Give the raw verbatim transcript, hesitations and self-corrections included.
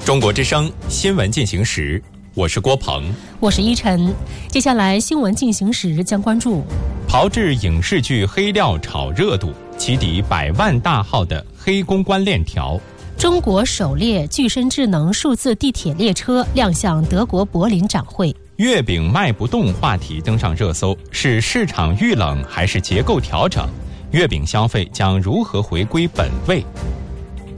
中国之声新闻进行时，我是郭鹏， 我是依晨。接下来新闻进行时将关注： 炮制影视剧黑料炒热度，起底百万大号的黑公关链条； 中国首列具身智能数字地铁列车亮相德国柏林展会； 月饼卖不动话题登上热搜，是市场遇冷还是结构调整？月饼消费将如何回归本位？